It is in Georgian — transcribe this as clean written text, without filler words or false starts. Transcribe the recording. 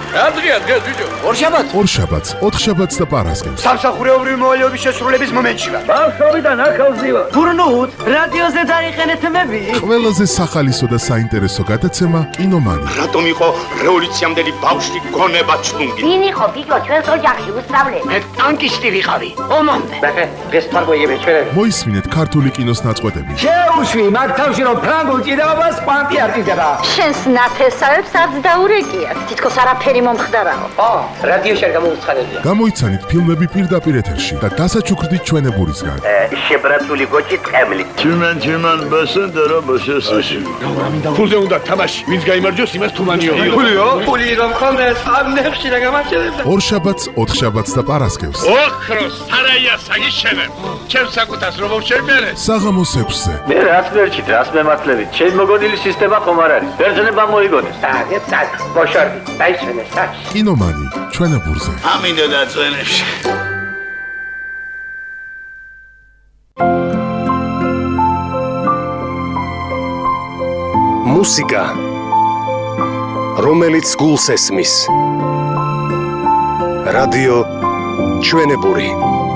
დღეა ბიჭო. ორშაბათს, ოთხშაბათს და პარასკევს. სამსახურეობრივი მოვალეობის შესრულების მომენტში ვარ. ბავშვობიდან ახალზივა. გურნუთ, რადიოზე დაიხენეთ მები. ყველაზე სახალისო და საინტერესო გადაცემა კინომანი. რატომ იყო რევოლუციამდელი ბავშვი გონება ჩუნგი? ვინ იყო გიგო ჩვენს ოჯახში უსწავლე? მე ტანკისტი ვიყავი. ომამდე. დღეს ფარგოიები ჩვენები. მოისმინეთ ქართული კინოს ნაწყვეტები. შეუშვი მაგ თავში რომ ფრანგულ ჭიდაობას კვანტი არტიზება. შენს ნათესავებს არც დაურეკიათ. თითქოს არაფერი მომხდარაო. რადიოში არ გამოუცხადებია. გამოიცანით ფილმები პირდაპირ ეთერში და დასაჩუქრდით ჩვენებურისგან. შებრატული გოჭი ტყემლი. Чиман басендера башесაში. ფულზე უნდა თამაში. ვინც გაიმარჯვოს იმას თუმანიო. ფული რომ ხონდეს ამ ნებში და გამარჯვებდა. ორშაბათს, ოთხშაბათს და პარასკევს. ოქროს სარაია საგიშენებ. ჩემს საკუთას რომ შევმერე. საღამოს 6-ზე. მე რას ვერჩით, რას მემართლებით? ჩემი მოგონილი სისტემა ხომ არ არის. ბერძნებმა მოიგონეს. წად, ბოშორდი. დაიშვენე საჩი. კინომანი, ჩვენებურზე. ამინდა დაწვენებში. მუსიკა, რომელიც გულს ესმის. რადიო ჩვენებური.